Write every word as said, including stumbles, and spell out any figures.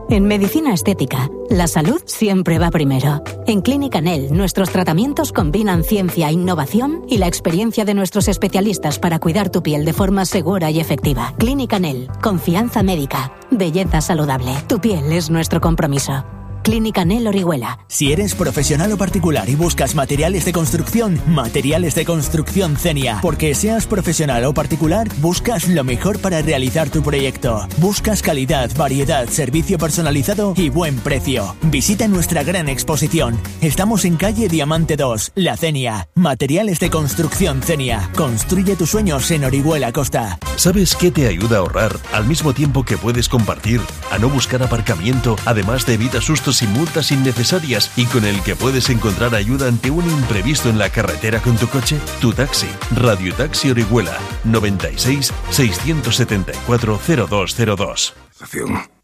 En medicina estética, la salud siempre va primero. En Clínica Nel, nuestros tratamientos combinan ciencia, innovación y la experiencia de nuestros especialistas para cuidar tu piel de forma segura y efectiva. Clínica Nel, confianza médica, belleza saludable. Tu piel es nuestro compromiso. Clínica Nel Orihuela. Si eres profesional o particular y buscas materiales de construcción, Materiales de Construcción Zenia. Porque seas profesional o particular, buscas lo mejor para realizar tu proyecto. Buscas calidad, variedad, servicio personalizado y buen precio. Visita nuestra gran exposición. Estamos en calle Diamante dos, La Zenia. Materiales de Construcción Zenia. Construye tus sueños en Orihuela Costa. ¿Sabes qué te ayuda a ahorrar al mismo tiempo que puedes compartir, a no buscar aparcamiento, además de evita sustos y multas innecesarias y con el que puedes encontrar ayuda ante un imprevisto en la carretera con tu coche? Tu Taxi. Radio Taxi Orihuela. noventa y seis, seiscientos setenta y cuatro, cero dos cero dos.